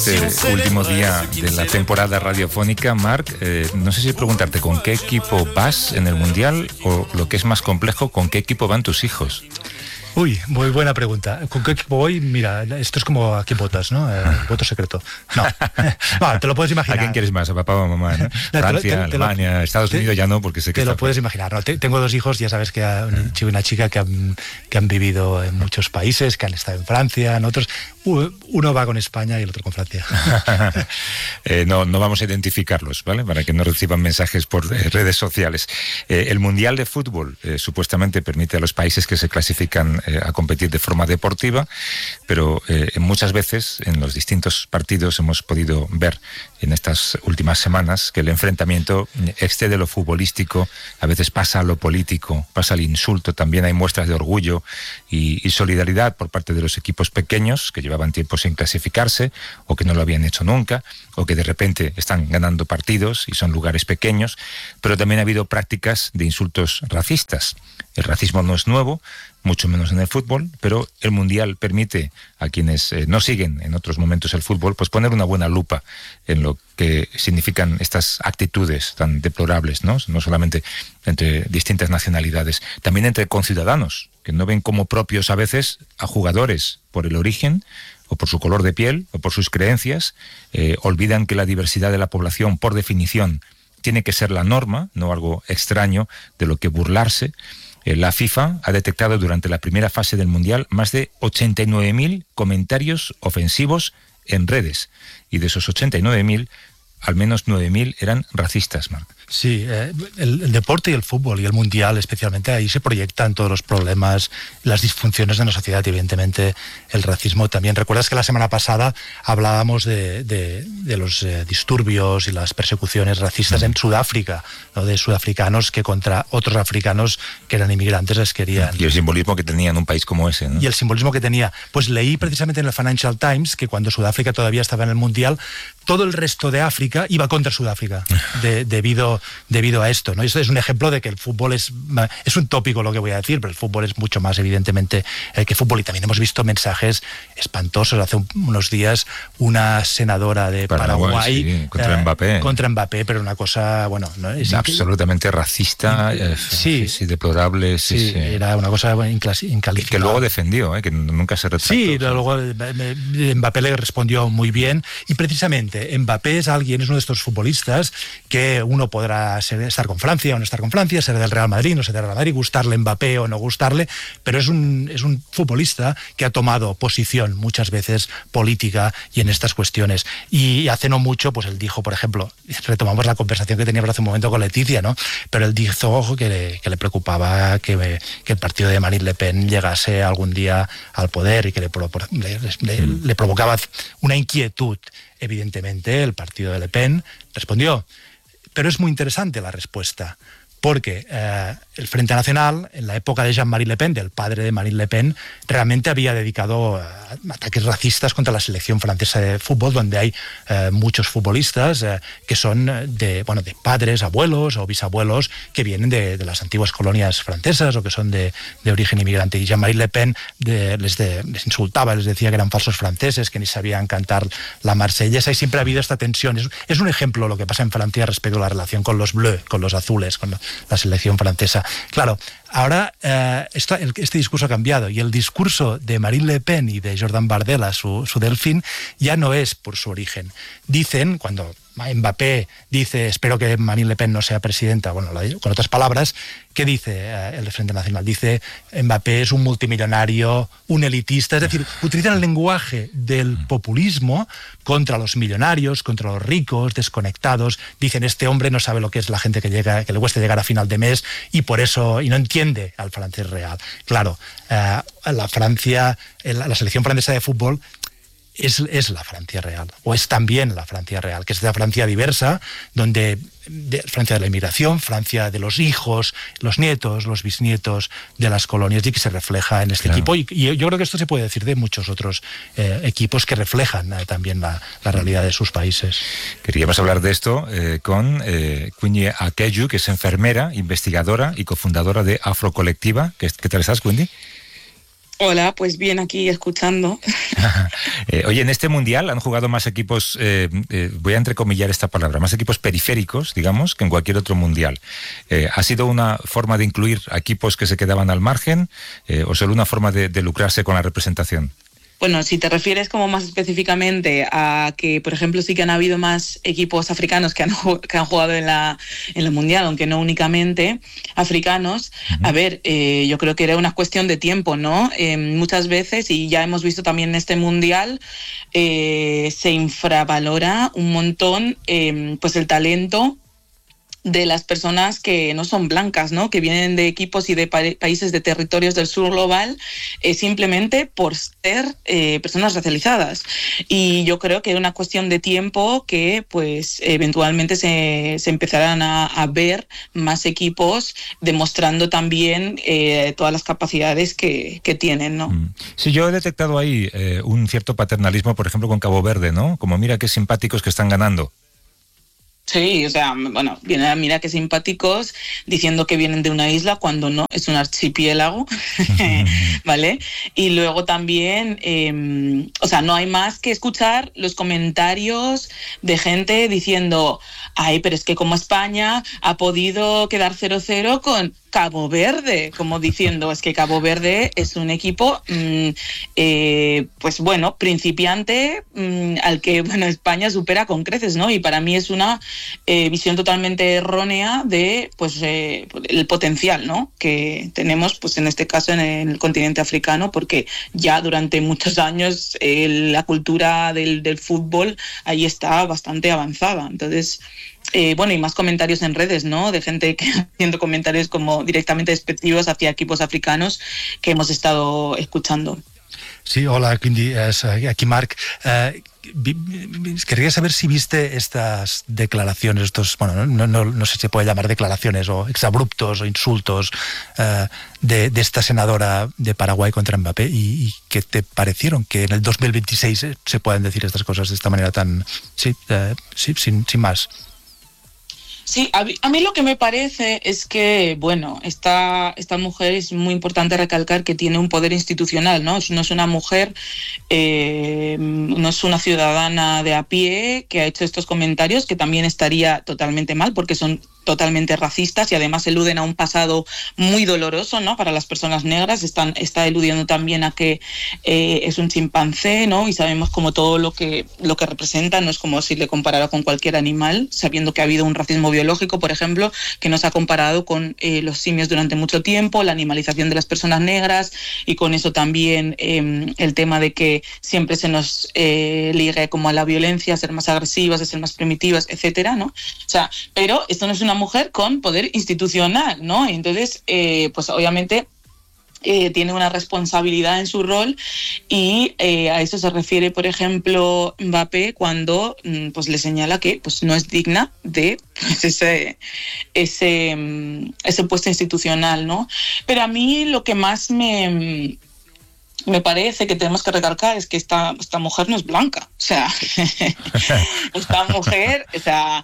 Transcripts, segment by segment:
Este último día de la temporada radiofónica, Marc, no sé si preguntarte con qué equipo vas en el Mundial o, lo que es más complejo, con qué equipo van tus hijos. Uy, muy buena pregunta. ¿Con qué equipo voy? Mira, esto es como a quién votas, ¿no? Voto secreto. No. Bueno, te lo puedes imaginar. ¿A quién quieres más? ¿A papá o a mamá? ¿No? Francia, Alemania, Estados Unidos ya no, porque sé que... Te lo puedes imaginar, ¿no? Tengo dos hijos, ya sabes que un chico y una chica que han vivido en muchos países, que han estado en Francia, en otros. Uno va con España y el otro con Francia. No vamos a identificarlos, ¿vale? Para que no reciban mensajes por redes sociales. El Mundial de Fútbol supuestamente permite a los países que se clasifican a competir de forma deportiva, pero muchas veces en los distintos partidos hemos podido ver en estas últimas semanas que el enfrentamiento excede lo futbolístico, a veces pasa a lo político, pasa al insulto. También hay muestras de orgullo y solidaridad por parte de los equipos pequeños que llevaban tiempo sin clasificarse o que no lo habían hecho nunca o que de repente están ganando partidos y son lugares pequeños, pero también ha habido prácticas de insultos racistas. El racismo no es nuevo, mucho menos en el fútbol, pero el Mundial permite a quienes no siguen en otros momentos el fútbol, pues poner una buena lupa en lo que significan estas actitudes tan deplorables, ¿no? No solamente entre distintas nacionalidades, también entre conciudadanos, que no ven como propios a veces a jugadores por el origen, o por su color de piel, o por sus creencias, olvidan que la diversidad de la población, por definición, tiene que ser la norma, no algo extraño de lo que burlarse. La FIFA ha detectado durante la primera fase del Mundial más de 89.000 comentarios ofensivos en redes. Y de esos 89.000, al menos 9.000 eran racistas, Marc. Sí, el deporte y el fútbol y el Mundial especialmente, ahí se proyectan todos los problemas, las disfunciones de la sociedad y evidentemente el racismo también. ¿Recuerdas que la semana pasada hablábamos de los disturbios y las persecuciones racistas en Sudáfrica, ¿no? De sudafricanos que contra otros africanos que eran inmigrantes les querían... Y el simbolismo que tenía en un país como ese, ¿no? Y el simbolismo que tenía. Pues leí precisamente en el Financial Times que cuando Sudáfrica todavía estaba en el Mundial, todo el resto de África iba contra Sudáfrica debido a esto, ¿no? Eso es un ejemplo de que el fútbol es un tópico lo que voy a decir, pero el fútbol es mucho más evidentemente que fútbol. Y también hemos visto mensajes espantosos. Hace unos días una senadora de Paraguay sí, contra Mbappé, pero una cosa, bueno, ¿no? Es absolutamente racista, sí, deplorable, sí. Era una cosa incalificable. Que luego defendió, que nunca se retractó. Sí, luego Mbappé le respondió muy bien y precisamente Mbappé es uno de estos futbolistas que uno podrá estar con Francia o no estar con Francia, ser del Real Madrid, no ser del Real Madrid, gustarle Mbappé o no gustarle, pero es un futbolista que ha tomado posición muchas veces política y en estas cuestiones. Y hace no mucho, pues él dijo, por ejemplo, retomamos la conversación que teníamos hace un momento con Leticia, ¿no? Pero él dijo que le preocupaba que el partido de Marine Le Pen llegase algún día al poder y que le provocaba una inquietud. Evidentemente, el partido de Le Pen respondió. Pero es muy interesante la respuesta, porque el Frente Nacional, en la época de Jean-Marie Le Pen, del padre de Marine Le Pen, realmente había dedicado ataques racistas contra la selección francesa de fútbol, donde hay muchos futbolistas que son de padres, abuelos o bisabuelos que vienen de las antiguas colonias francesas o que son de origen inmigrante. Y Jean-Marie Le Pen les insultaba, les decía que eran falsos franceses, que ni sabían cantar la Marsellesa, y siempre ha habido esta tensión. Es un ejemplo lo que pasa en Francia respecto a la relación con los bleus, con los azules, con la selección francesa. Claro, ahora este discurso ha cambiado y el discurso de Marine Le Pen y de Jordan Bardella, su delfín, ya no es por su origen. Dicen, cuando Mbappé dice espero que Marine Le Pen no sea presidenta, bueno, con otras palabras, ¿qué dice el Frente Nacional? Dice Mbappé es un multimillonario, un elitista, es decir, utilizan el lenguaje del populismo contra los millonarios, contra los ricos, desconectados. Dicen este hombre no sabe lo que es la gente que le cuesta llegar a final de mes y por eso, y no entiende al francés real. Claro, la selección francesa de fútbol es la Francia real, o es también la Francia real, que es la Francia diversa, donde Francia de la inmigración, Francia de los hijos, los nietos, los bisnietos de las colonias, y que se refleja en este equipo. Y yo creo que esto se puede decir de muchos otros equipos que reflejan también la realidad de sus países. Queríamos hablar de esto con Quindi Akeju, que es enfermera, investigadora y cofundadora de Afrocolectiva. ¿Qué tal estás, Quindi? Hola, pues bien, aquí escuchando. Oye, en este mundial han jugado más equipos, voy a entrecomillar esta palabra, más equipos periféricos, digamos, que en cualquier otro mundial. ¿Ha sido una forma de incluir a equipos que se quedaban al margen o solo una forma de lucrarse con la representación? Bueno, si te refieres como más específicamente a que, por ejemplo, sí que han habido más equipos africanos que han jugado en la Mundial, aunque no únicamente africanos, a ver, yo creo que era una cuestión de tiempo, ¿no? Muchas veces, y ya hemos visto también en este Mundial, se infravalora un montón pues el talento de las personas que no son blancas, ¿no? Que vienen de equipos y de países de territorios del sur global, simplemente por ser personas racializadas. Y yo creo que era una cuestión de tiempo que pues eventualmente se empezarán a ver más equipos demostrando también todas las capacidades que tienen, ¿no? Sí, yo he detectado ahí un cierto paternalismo, por ejemplo, con Cabo Verde, ¿no? Como mira qué simpáticos que están ganando. Sí, o sea, bueno, mira qué simpáticos diciendo que vienen de una isla cuando no, es un archipiélago, ¿vale? Y luego también, o sea, no hay más que escuchar los comentarios de gente diciendo, ay, pero es que como España ha podido quedar 0-0 con Cabo Verde, como diciendo, es que Cabo Verde es un equipo, pues bueno, principiante, al que, bueno, España supera con creces, ¿no? Y para mí es una visión totalmente errónea de, pues, el potencial, ¿no? Que tenemos, pues, en este caso, en el continente africano, porque ya durante muchos años la cultura del fútbol ahí está bastante avanzada. Entonces, bueno, y más comentarios en redes, ¿no? De gente que haciendo comentarios como directamente despectivos hacia equipos africanos que hemos estado escuchando. Sí, hola, quindi aquí Marc. Quería saber si viste estas declaraciones, estos, bueno, no sé si se puede llamar declaraciones o exabruptos o insultos de esta senadora de Paraguay contra Mbappé y qué te parecieron que en el 2026 se puedan decir estas cosas de esta manera tan, sin más. Sí, a mí lo que me parece es que, bueno, esta mujer es muy importante recalcar que tiene un poder institucional, ¿no? No es una mujer, no es una ciudadana de a pie que ha hecho estos comentarios, que también estaría totalmente mal porque son totalmente racistas y además eluden a un pasado muy doloroso, ¿no? Para las personas negras, está eludiendo también a que es un chimpancé, ¿no? Y sabemos como todo lo que representa, no es como si le comparara con cualquier animal, sabiendo que ha habido un racismo biológico, por ejemplo, que nos ha comparado con los simios durante mucho tiempo, la animalización de las personas negras y con eso también el tema de que siempre se nos ligue como a la violencia, a ser más agresivas, a ser más primitivas, etcétera, ¿no? O sea, pero esto no es una mujer con poder institucional, ¿no? Entonces, pues obviamente tiene una responsabilidad en su rol y a eso se refiere, por ejemplo, Mbappé cuando pues le señala que pues no es digna de pues, ese puesto institucional, ¿no? Pero a mí lo que más me parece que tenemos que recalcar es que esta mujer no es blanca, o sea, esta mujer, o sea,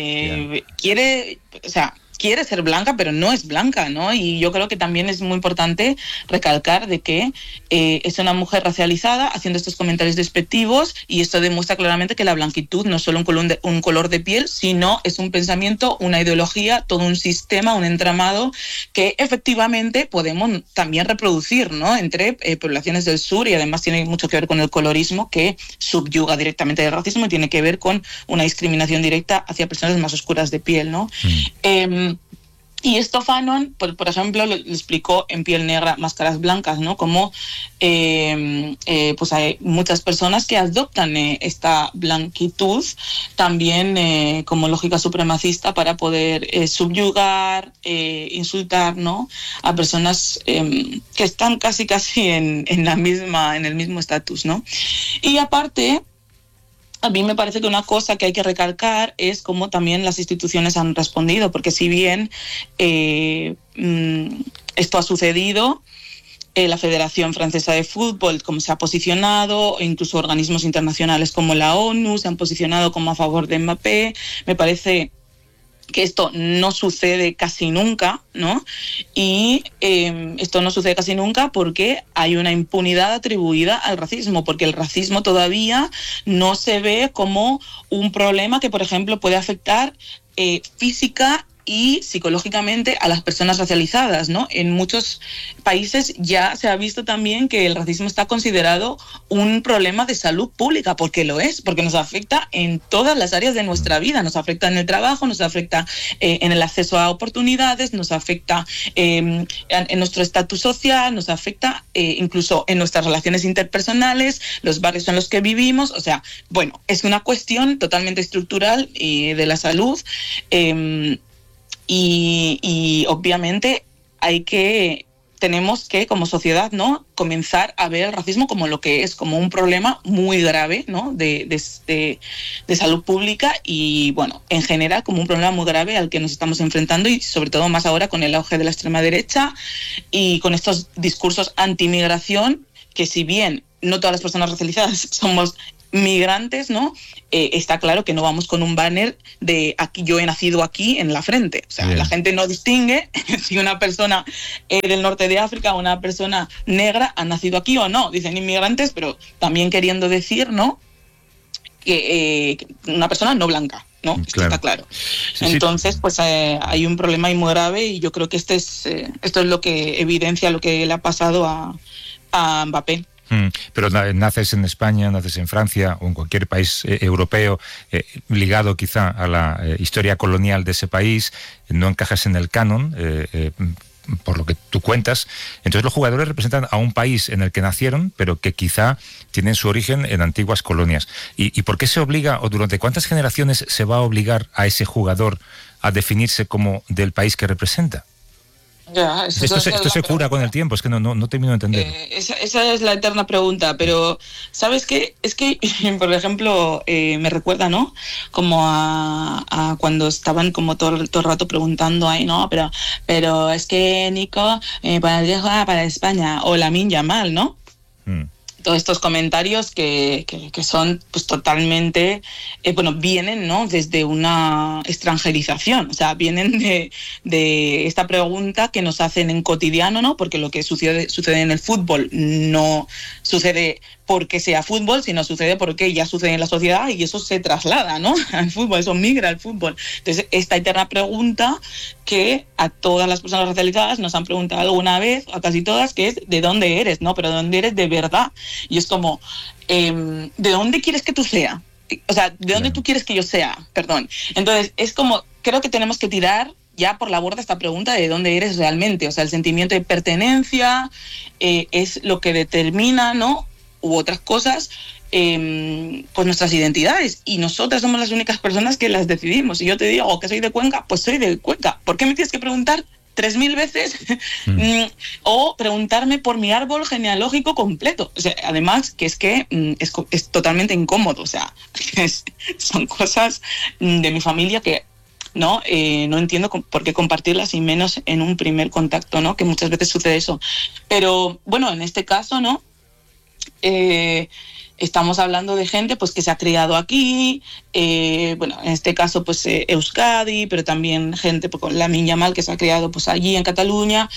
quiere ser blanca, pero no es blanca, ¿no? Y yo creo que también es muy importante recalcar de que es una mujer racializada haciendo estos comentarios despectivos y esto demuestra claramente que la blanquitud no es solo un color de piel, sino es un pensamiento, una ideología, todo un sistema, un entramado que efectivamente podemos también reproducir, ¿no? Entre poblaciones del sur y además tiene mucho que ver con el colorismo que subyuga directamente el racismo y tiene que ver con una discriminación directa hacia personas más oscuras de piel, ¿no? Y esto Fanon, por ejemplo, lo explicó en Piel Negra, Máscaras Blancas, ¿no? Como pues hay muchas personas que adoptan esta blanquitud también como lógica supremacista para poder subyugar, insultar, ¿no? A personas que están casi en el mismo estatus, ¿no? Y aparte, a mí me parece que una cosa que hay que recalcar es cómo también las instituciones han respondido, porque si bien esto ha sucedido, la Federación Francesa de Fútbol, como se ha posicionado, e incluso organismos internacionales como la ONU se han posicionado como a favor de Mbappé, me parece que esto no sucede casi nunca, ¿no? Y esto no sucede casi nunca porque hay una impunidad atribuida al racismo, porque el racismo todavía no se ve como un problema que, por ejemplo, puede afectar física y psicológicamente a las personas racializadas, ¿no? En muchos países ya se ha visto también que el racismo está considerado un problema de salud pública, porque lo es, porque nos afecta en todas las áreas de nuestra vida, nos afecta en el trabajo, nos afecta en el acceso a oportunidades, nos afecta en nuestro estatus social, nos afecta incluso en nuestras relaciones interpersonales, los barrios en los que vivimos, o sea, bueno, es una cuestión totalmente estructural de la salud. Y obviamente tenemos que como sociedad, ¿no?, comenzar a ver el racismo como lo que es, como un problema muy grave, ¿no?, de salud pública y, bueno, en general como un problema muy grave al que nos estamos enfrentando y sobre todo más ahora con el auge de la extrema derecha y con estos discursos anti-migración que, si bien no todas las personas racializadas somos migrantes, ¿no? Está claro que no vamos con un banner de aquí, yo he nacido aquí, en la frente. O sea, la gente no distingue si una persona del norte de África o una persona negra ha nacido aquí o no. Dicen inmigrantes, pero también queriendo decir, ¿no?, que una persona no blanca, ¿no? Esto está claro. Sí, entonces, pues hay un problema ahí muy grave y yo creo que esto es lo que evidencia lo que le ha pasado a Mbappé. Pero naces en España, naces en Francia o en cualquier país europeo ligado quizá a la historia colonial de ese país, no encajas en el canon, por lo que tú cuentas. Entonces los jugadores representan a un país en el que nacieron, pero que quizá tienen su origen en antiguas colonias. ¿Y por qué se obliga, o durante cuántas generaciones se va a obligar a ese jugador a definirse como del país que representa? Ya, esto se cura con el tiempo, es que no termino de entender. Esa es la eterna pregunta, pero ¿sabes qué? Es que, por ejemplo, me recuerda, ¿no?, como a cuando estaban como todo el rato preguntando ahí, ¿no? Pero es que Nico, para el viejo, para España, o Lamine Yamal, ¿no? Todos estos comentarios que son pues totalmente, vienen, ¿no?, desde una extranjerización, o sea, vienen de esta pregunta que nos hacen en cotidiano, ¿no?, porque lo que sucede en el fútbol no sucede porque sea fútbol, sino sucede porque ya sucede en la sociedad y eso se traslada, ¿no?, al fútbol, eso migra al fútbol. Entonces, esta eterna pregunta que a todas las personas racializadas nos han preguntado alguna vez, a casi todas, que es ¿de dónde eres?, ¿no?, pero ¿de dónde eres de verdad? Y es como, ¿de dónde quieres que tú sea? O sea, ¿de dónde tú quieres que yo sea? Perdón. Entonces, es como, creo que tenemos que tirar ya por la borda esta pregunta de dónde eres realmente. O sea, el sentimiento de pertenencia es lo que determina, ¿no?, u otras cosas, pues nuestras identidades, y nosotras somos las únicas personas que las decidimos. Si yo te digo que soy de Cuenca, pues soy de Cuenca. ¿Por qué me tienes que preguntar 3000 veces o preguntarme por mi árbol genealógico completo? O sea, además que es totalmente incómodo. O sea, son cosas de mi familia que no entiendo por qué compartirlas, y menos en un primer contacto, ¿no?, que muchas veces sucede eso. Pero bueno, en este caso, ¿no?, estamos hablando de gente pues que se ha criado aquí, en este caso pues Euskadi, pero también gente pues, con Lamine Yamal, que se ha criado pues allí en Cataluña.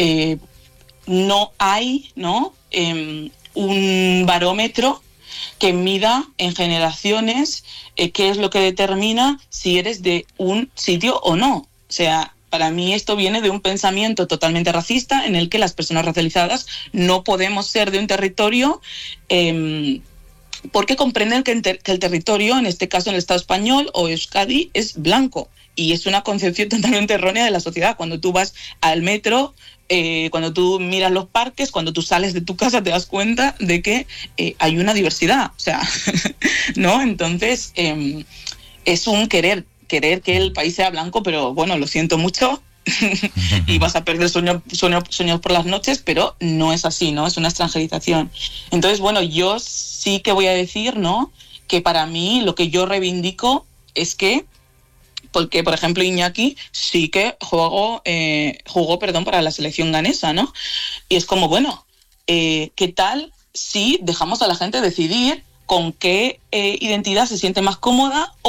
No hay, ¿no?, un barómetro que mida en generaciones qué es lo que determina si eres de un sitio o no. O sea, para mí esto viene de un pensamiento totalmente racista en el que las personas racializadas no podemos ser de un territorio porque comprenden que el territorio, en este caso en el Estado español o Euskadi, es blanco. Y es una concepción totalmente errónea de la sociedad. Cuando tú vas al metro, cuando tú miras los parques, cuando tú sales de tu casa, te das cuenta de que hay una diversidad. O sea, ¿no? Entonces, es un querer que el país sea blanco, pero bueno, lo siento mucho y vas a perder sueños por las noches, pero no es así, ¿no? Es una extranjerización. Entonces, bueno, yo sí que voy a decir, ¿no?, que para mí lo que yo reivindico es que, porque, por ejemplo, Iñaki sí que jugó para la selección ganesa, ¿no? Y es como, bueno, ¿qué tal si dejamos a la gente decidir con qué identidad se siente más cómoda o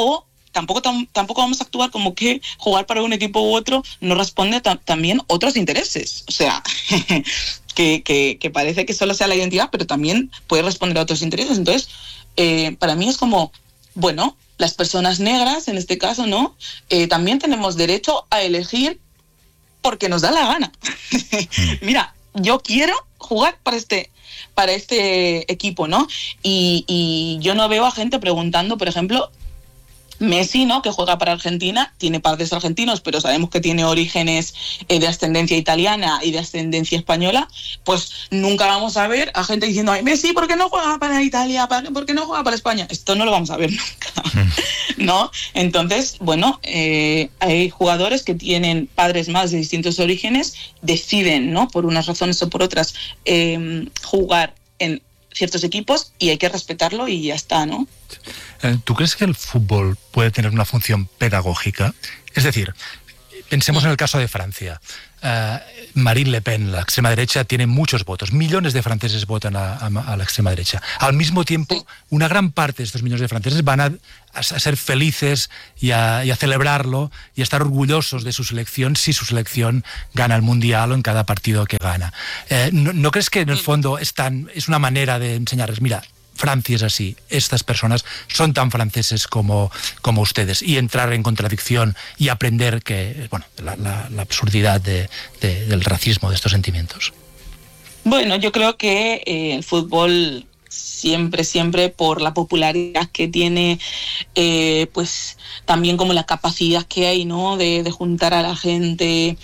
tampoco vamos a actuar como que jugar para un equipo u otro no responde también otros intereses. O sea, que parece que solo sea la identidad, pero también puede responder a otros intereses. Entonces, para mí es como, bueno, las personas negras, en este caso, ¿no? También tenemos derecho a elegir porque nos da la gana. Mira, yo quiero jugar para este equipo, ¿no? Y yo no veo a gente preguntando, por ejemplo, Messi, ¿no? Que juega para Argentina, tiene padres argentinos, pero sabemos que tiene orígenes de ascendencia italiana y de ascendencia española, pues nunca vamos a ver a gente diciendo, ay, Messi, ¿por qué no juega para Italia? ¿Por qué no juega para España? Esto no lo vamos a ver nunca, ¿no? Entonces, bueno, hay jugadores que tienen padres más de distintos orígenes, deciden, ¿no? Por unas razones o por otras, jugar en ciertos equipos y hay que respetarlo y ya está, ¿no? ¿Tú crees que el fútbol puede tener una función pedagógica? Es decir, pensemos en el caso de Francia. Marine Le Pen, la extrema derecha, tiene muchos votos. Millones de franceses votan a la extrema derecha. Al mismo tiempo, una gran parte de estos millones de franceses van a ser felices y a celebrarlo y a estar orgullosos de su selección si su selección gana el Mundial o en cada partido que gana. ¿No crees que en el fondo es una manera de enseñarles, mira, Francia es así, estas personas son tan franceses como ustedes, y entrar en contradicción y aprender que, bueno, la absurdidad del racismo, de estos sentimientos? Bueno, yo creo que el fútbol siempre por la popularidad que tiene, pues también como la capacidad que hay, ¿no? de juntar a la gente,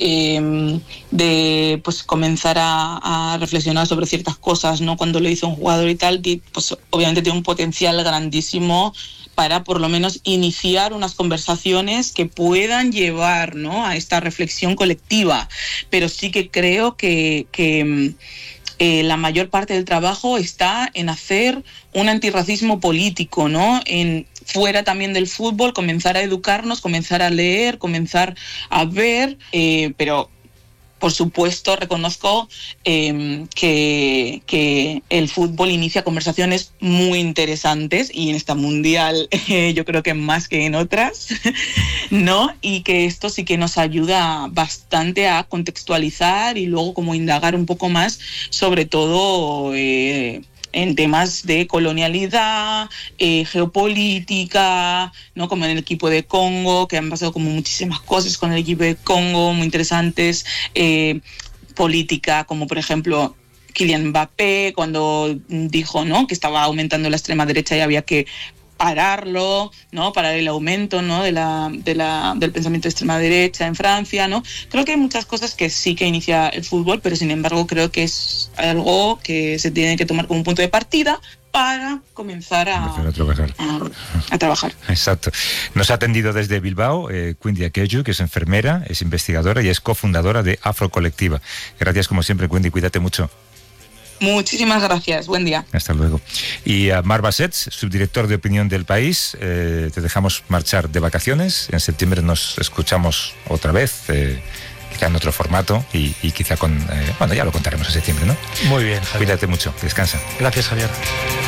de pues comenzar a reflexionar sobre ciertas cosas, ¿no? Cuando lo hizo un jugador y tal, pues obviamente tiene un potencial grandísimo para por lo menos iniciar unas conversaciones que puedan llevar, ¿no? a esta reflexión colectiva. Pero sí que creo que la mayor parte del trabajo está en hacer un antirracismo político, ¿no? Fuera también del fútbol, comenzar a educarnos, comenzar a leer, comenzar a ver, pero por supuesto reconozco que el fútbol inicia conversaciones muy interesantes, y en esta mundial yo creo que más que en otras, ¿no? Y que esto sí que nos ayuda bastante a contextualizar y luego como indagar un poco más, sobre todo en temas de colonialidad, geopolítica, ¿no? Como en el equipo de Congo, que han pasado como muchísimas cosas con el equipo de Congo muy interesantes, política, como por ejemplo Kylian Mbappé, cuando dijo, ¿no? que estaba aumentando la extrema derecha y había que pararlo, ¿no? Parar el aumento, ¿no? del pensamiento de extrema derecha en Francia, ¿no? Creo que hay muchas cosas que sí que inicia el fútbol, pero sin embargo creo que es algo que se tiene que tomar como un punto de partida para comenzar a trabajar. Exacto. Nos ha atendido desde Bilbao Quindi Akeju, que es enfermera, es investigadora y es cofundadora de Afrocolectiva. Gracias como siempre, Quindi, cuídate mucho. Muchísimas gracias, buen día. Hasta luego. Y a Marc Bassets, subdirector de opinión del País, te dejamos marchar de vacaciones. En septiembre nos escuchamos otra vez, quizá en otro formato y quizá con... bueno, ya lo contaremos en septiembre, ¿no? Muy bien, Javier. Cuídate mucho, descansa. Gracias, Javier.